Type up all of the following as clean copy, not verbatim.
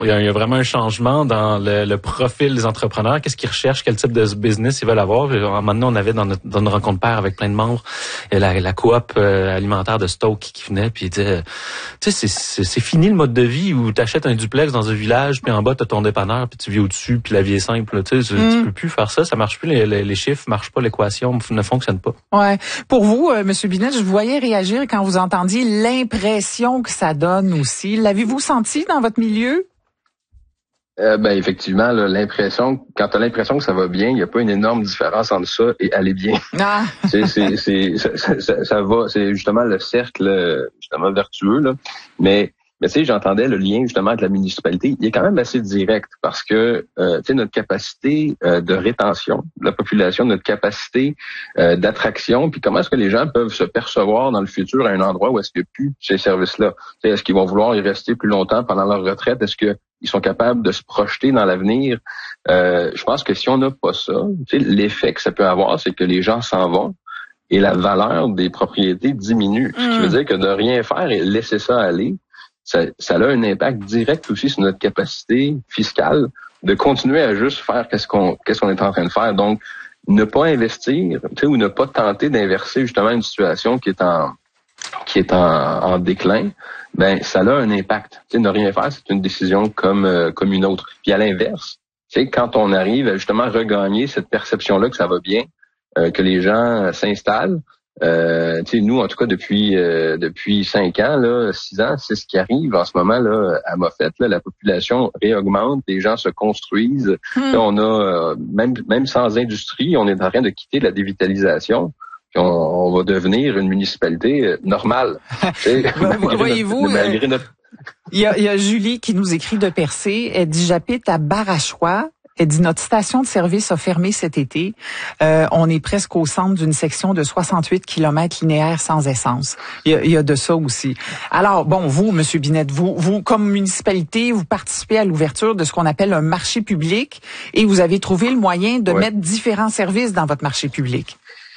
Il y a vraiment un changement dans le profil des entrepreneurs. Qu'est-ce qu'ils recherchent? Quel type de business ils veulent avoir? Maintenant, on avait dans notre rencontre père avec plein de membres la coop alimentaire de Stoke qui venait puis il disait, tu sais, c'est fini le mode de vie où tu achètes un duplex dans un village puis en bas t'as ton dépanneur puis tu vis au-dessus puis la vie est simple. Tu sais, tu peux plus faire ça marche plus. Les chiffres marchent pas, l'équation ne fonctionne pas. Ouais. Pour vous, Monsieur Binet, je vous voyais réagir quand vous entendiez l'impression que ça donne aussi. L'avez-vous senti dans votre milieu? Effectivement, là, quand tu as l'impression que ça va bien, il n'y a pas une énorme différence entre ça et aller bien. Ah. Ça va, c'est justement le cercle justement vertueux, là. Mais tu sais, j'entendais le lien justement avec la municipalité. Il est quand même assez direct parce que tu sais, notre capacité de rétention de la population, notre capacité d'attraction, puis comment est-ce que les gens peuvent se percevoir dans le futur à un endroit où est-ce qu'il n'y a plus ces services-là. Tu sais, est-ce qu'ils vont vouloir y rester plus longtemps pendant leur retraite? Est-ce qu'ils sont capables de se projeter dans l'avenir? Je pense que si on n'a pas ça, tu sais, l'effet que ça peut avoir, c'est que les gens s'en vont et la valeur des propriétés diminue. Ce qui veut dire que de rien faire et laisser ça aller, ça a un impact direct aussi sur notre capacité fiscale de continuer à juste faire qu'est-ce qu'on est en train de faire. Donc, ne pas investir, tu sais, ou ne pas tenter d'inverser justement une situation qui est en déclin, ça a un impact. Tu sais, ne rien faire, c'est une décision comme une autre. Puis à l'inverse, tu sais, quand on arrive à justement regagner cette perception-là que ça va bien, que les gens s'installent, tu sais, nous, en tout cas, depuis 5 ans, là, 6 ans, c'est ce qui arrive en ce moment là à Moffett. Là, la population réaugmente, les gens se construisent. Là, on a même sans industrie, on est en train de quitter la dévitalisation. Puis on va devenir une municipalité normale. Voyez-vous, il y a Julie qui nous écrit de Percé. Elle dit, j'habite à Barachois. Elle dit, notre station de service a fermé cet été. On est presque au centre d'une section de 68 km linéaires sans essence. Il y a de ça aussi. Alors, bon, vous, Monsieur Binet, vous, comme municipalité, vous participez à l'ouverture de ce qu'on appelle un marché public et vous avez trouvé le moyen de mettre différents services dans votre marché public.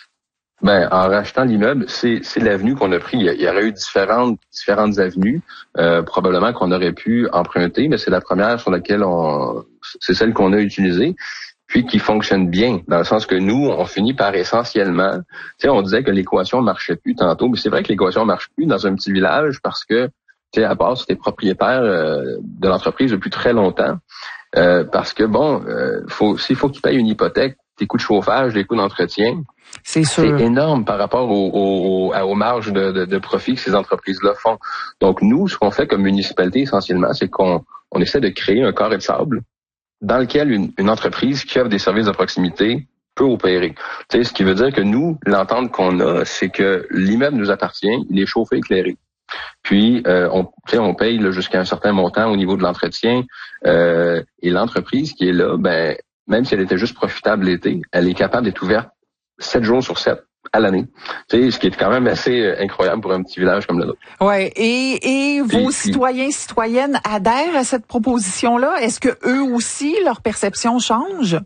En rachetant l'immeuble, c'est l'avenue qu'on a pris. Il y aurait eu différentes avenues, probablement qu'on aurait pu emprunter, mais c'est la première sur laquelle c'est celle qu'on a utilisée, puis qui fonctionne bien, dans le sens que nous, on finit par essentiellement, tu sais, on disait que l'équation marchait plus tantôt, mais c'est vrai que l'équation marche plus dans un petit village parce que, tu sais, à part si t'es propriétaire de l'entreprise depuis très longtemps, parce que s'il faut qu'il paye une hypothèque, tes coûts de chauffage, les coûts d'entretien, c'est énorme par rapport aux marges de profit que ces entreprises-là font. Donc, nous, ce qu'on fait comme municipalité, essentiellement, c'est qu'on essaie de créer un carré de sable dans lequel une entreprise qui offre des services de proximité peut opérer. Tu sais, ce qui veut dire que nous, l'entente qu'on a, c'est que l'immeuble nous appartient, il est chauffé, éclairé. Puis, on paye là, jusqu'à un certain montant au niveau de l'entretien. Et l'entreprise qui est là, même si elle était juste profitable l'été, elle est capable d'être ouverte 7 jours sur 7 à l'année. Tu sais, ce qui est quand même assez incroyable pour un petit village comme le nôtre. Ouais. Et vos citoyennes adhèrent à cette proposition-là? Est-ce que eux aussi, leur perception change?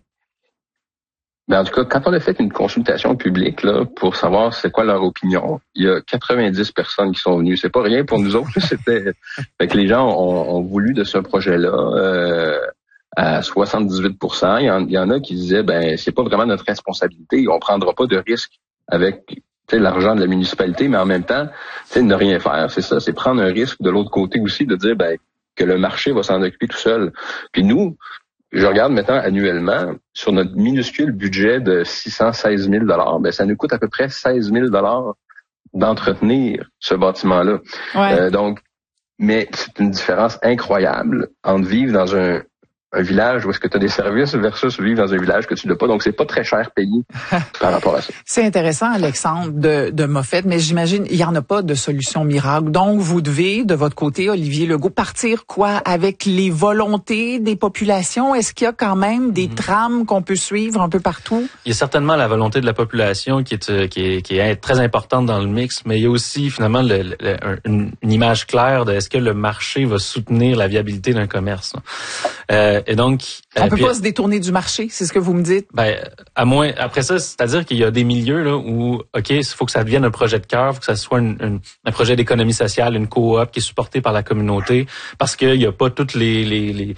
En tout cas, quand on a fait une consultation publique là pour savoir c'est quoi leur opinion, il y a 90 personnes qui sont venues. C'est pas rien pour nous autres. Fait que les gens ont voulu de ce projet-là. À 78%, il y en a qui disaient c'est pas vraiment notre responsabilité, on prendra pas de risque avec l'argent de la municipalité, mais en même temps, ne rien faire, c'est ça, c'est prendre un risque de l'autre côté aussi de dire que le marché va s'en occuper tout seul. Puis nous, je regarde maintenant annuellement sur notre minuscule budget de 616 000 $, ça nous coûte à peu près 16 000 $ d'entretenir ce bâtiment-là. Ouais. Mais c'est une différence incroyable entre vivre dans un village où est-ce que tu as des services versus vivre dans un village que tu n'as pas. Donc, c'est pas très cher payé par rapport à ça. C'est intéressant, Alexandre, de Moffett, mais j'imagine il y en a pas de solution miracle. Donc, vous devez, de votre côté, Olivier Legault, partir avec les volontés des populations? Est-ce qu'il y a quand même des trames qu'on peut suivre un peu partout? Il y a certainement la volonté de la population qui est très importante dans le mix, mais il y a aussi finalement une image claire de est-ce que le marché va soutenir la viabilité d'un commerce. Et donc, on peut pas se détourner du marché, c'est ce que vous me dites. Ben, à moins. Après ça, c'est-à-dire qu'il y a des milieux là où, ok, il faut que ça devienne un projet de cœur, faut que ça soit un projet d'économie sociale, une coop qui est supportée par la communauté, parce qu'il y a pas toutes les